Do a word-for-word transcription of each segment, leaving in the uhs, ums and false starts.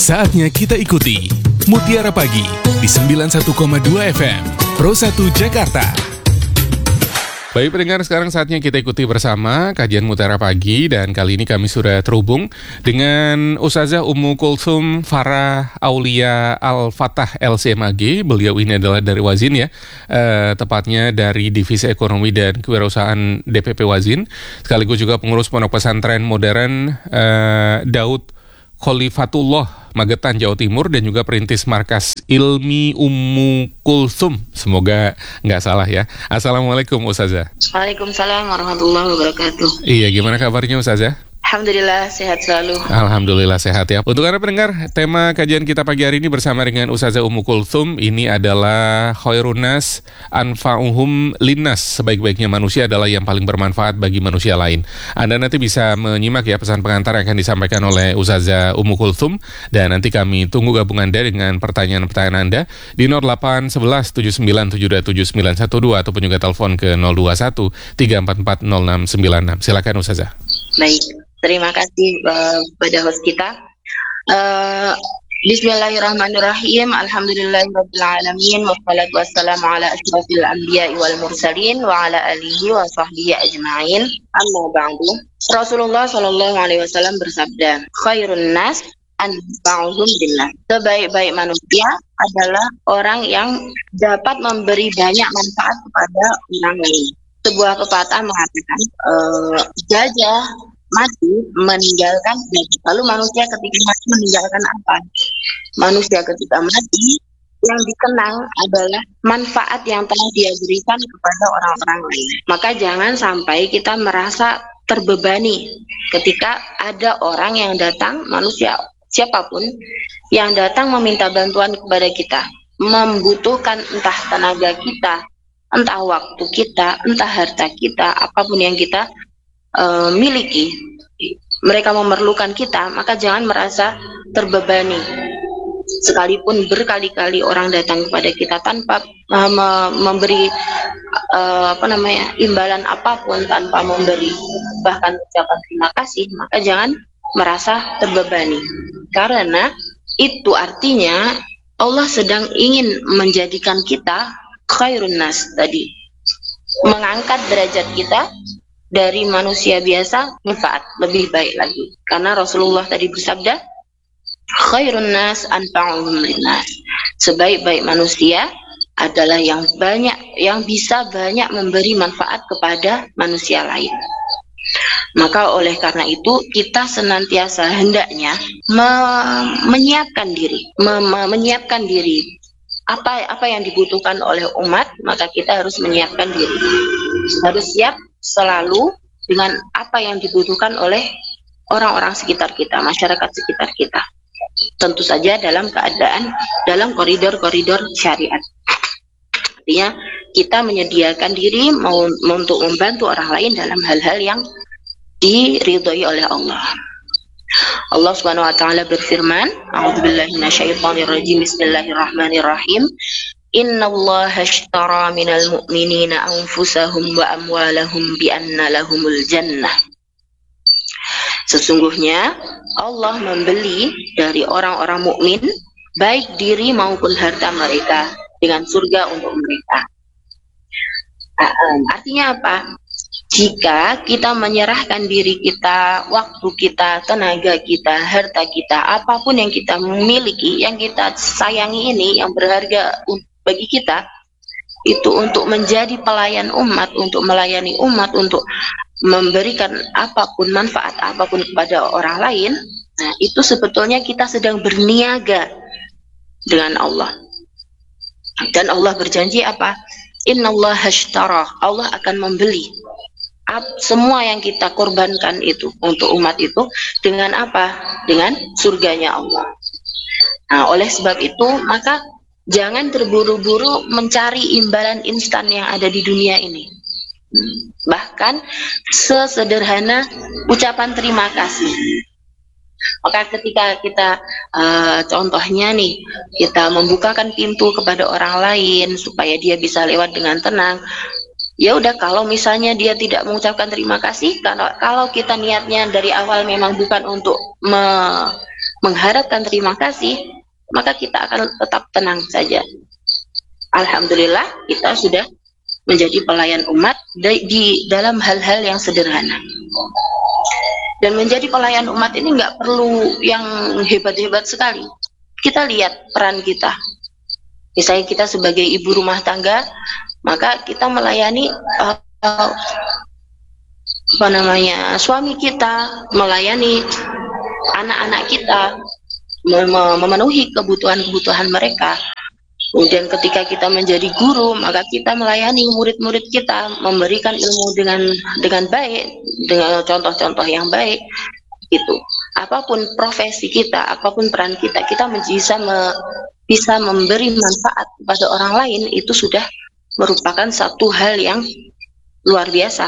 Saatnya kita ikuti Mutiara Pagi di sembilan puluh satu koma dua F M Pro satu Jakarta. Baik pendengar, sekarang saatnya kita ikuti bersama kajian Mutiara Pagi, dan kali ini kami sudah terhubung dengan Ustazah Ummu Kulthum Farah Aulia Al-Fatah L C M A G. Beliau ini adalah dari Wazin ya, eh, tepatnya dari Divisi Ekonomi dan Kewirausahaan D P P Wazin, sekaligus juga pengurus Pondok Pesantren Modern eh, Daud Khalifatullah Magetan, Jawa Timur, dan juga perintis Markas Ilmi Ummu Kulthum. Semoga nggak salah ya. Assalamualaikum Ustazah. Waalaikumsalam warahmatullahi wabarakatuh. Iya, gimana kabarnya Ustazah? Alhamdulillah sehat selalu. Alhamdulillah sehat ya. Untuk Anda pendengar, tema kajian kita pagi hari ini bersama dengan Ustazah Ummu Kulthum ini adalah khairun nas anfa'uhum linnas. Sebaik-baiknya manusia adalah yang paling bermanfaat bagi manusia lain. Anda nanti bisa menyimak ya pesan pengantar yang akan disampaikan oleh Ustazah Ummu Kulthum, dan nanti kami tunggu gabungan Anda dengan pertanyaan-pertanyaan Anda di nol delapan satu satu tujuh sembilan tujuh dua tujuh sembilan satu dua ataupun juga telepon ke nol dua satu tiga empat empat nol enam sembilan enam. Silakan Ustazah. Baik. Terima kasih uh, kepada host kita. Uh, Bismillahirrahmanirrahim. Alhamdulillahirabbil alamin, wassalatu wassalamu ala asyrafil anbiya'i wal mursalin wa ala alihi wa sahbihi ajma'in. Amma ba'du. Rasulullah sallallahu alaihi wasallam bersabda, "Khairun nas anfa'uhum billah." Sebaik-baik manusia adalah orang yang dapat memberi banyak manfaat kepada orang lain. Sebuah pepatah mengatakan, uh, gajah mati meninggalkan gajah. Lalu manusia ketika mati meninggalkan apa? Manusia ketika mati yang dikenang adalah manfaat yang telah dia berikan kepada orang-orang lain. Maka jangan sampai kita merasa terbebani ketika ada orang yang datang, manusia siapapun yang datang meminta bantuan kepada kita, membutuhkan entah tenaga kita, entah waktu kita, entah harta kita, apapun yang kita Uh, miliki, mereka memerlukan kita, maka jangan merasa terbebani. Sekalipun berkali-kali orang datang kepada kita tanpa uh, me- memberi uh, apa namanya imbalan apapun, tanpa memberi bahkan ucapan terima kasih, maka jangan merasa terbebani, karena itu artinya Allah sedang ingin menjadikan kita khairun nas tadi, mengangkat derajat kita dari manusia biasa manfaat lebih baik lagi, karena Rasulullah tadi bersabda, khairun nas anfa'uhum linnas. Sebaik-baik manusia adalah yang banyak, yang bisa banyak memberi manfaat kepada manusia lain. Maka oleh karena itu kita senantiasa hendaknya me- menyiapkan diri, me- me- menyiapkan diri apa apa yang dibutuhkan oleh umat, maka kita harus menyiapkan diri, harus siap selalu dengan apa yang dibutuhkan oleh orang-orang sekitar kita, masyarakat sekitar kita. Tentu saja dalam keadaan, dalam koridor-koridor syariat. Artinya kita menyediakan diri mau, untuk membantu orang lain dalam hal-hal yang diridhoi oleh Allah. Allah Subhanahu wa taala berfirman, A'udzubillahi minasyaitonirrajim, Bismillahirrahmanirrahim. Innallaha ashtara minal mu'minina anfusahum wa amwalahum bi anna lahumul jannah. Sesungguhnya Allah membeli dari orang-orang mukmin baik diri maupun harta mereka dengan surga untuk mereka. Artinya apa? Jika kita menyerahkan diri kita, waktu kita, tenaga kita, harta kita, apapun yang kita miliki, yang kita sayangi ini, yang berharga bagi kita, itu untuk menjadi pelayan umat, untuk melayani umat, untuk memberikan apapun, manfaat apapun kepada orang lain, nah itu sebetulnya kita sedang berniaga dengan Allah. Dan Allah berjanji apa? Innallaha ashtara, Allah akan membeli semua yang kita korbankan itu untuk umat itu dengan apa? Dengan surganya Allah. Nah, oleh sebab itu maka jangan terburu-buru mencari imbalan instan yang ada di dunia ini. Bahkan sesederhana ucapan terima kasih. Maka ketika kita uh, contohnya nih, kita membukakan pintu kepada orang lain supaya dia bisa lewat dengan tenang. Ya udah, kalau misalnya dia tidak mengucapkan terima kasih, kalau kalau kita niatnya dari awal memang bukan untuk me, mengharapkan terima kasih, maka kita akan tetap tenang saja. Alhamdulillah kita sudah menjadi pelayan umat di, di dalam hal-hal yang sederhana. Dan menjadi pelayan umat ini nggak perlu yang hebat-hebat sekali. Kita lihat peran kita. Misalnya kita sebagai ibu rumah tangga, maka kita melayani uh, uh, apa namanya suami kita, melayani anak-anak kita, mem- memenuhi kebutuhan-kebutuhan mereka. Kemudian ketika kita menjadi guru, maka kita melayani murid-murid kita, memberikan ilmu dengan dengan baik, dengan contoh-contoh yang baik, gitu. Apapun profesi kita, apapun peran kita, kita bisa me, bisa memberi manfaat kepada orang lain, itu sudah merupakan satu hal yang luar biasa.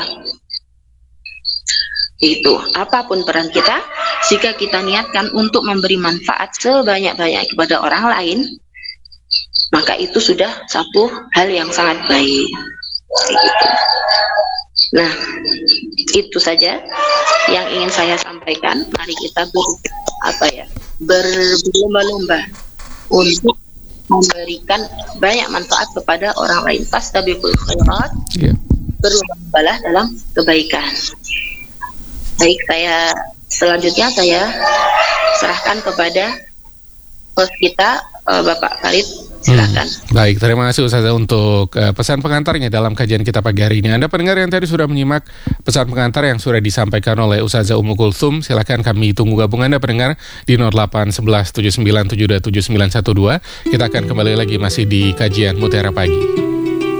Itu apapun peran kita, jika kita niatkan untuk memberi manfaat sebanyak-banyak kepada orang lain, maka itu sudah satu hal yang sangat baik. Gitu. Nah, itu saja yang ingin saya sampaikan. Mari kita ber, apa ya, berlomba-lomba untuk memberikan banyak manfaat kepada orang lain. Fastabiqul khairat, yeah. Berlomba-lombalah dalam kebaikan. Baik, saya selanjutnya saya serahkan kepada host kita, Bapak Farid. Silakan. Hmm, baik, terima kasih Ustazah untuk uh, pesan pengantarnya dalam kajian kita pagi hari ini. Anda pendengar yang tadi sudah menyimak pesan pengantar yang sudah disampaikan oleh Ustazah Ummu Kulthum, silakan kami tunggu gabungan Anda pendengar di nol delapan satu satu tujuh sembilan tujuh dua tujuh sembilan satu dua. Kita akan kembali lagi masih di kajian Mutiara Pagi.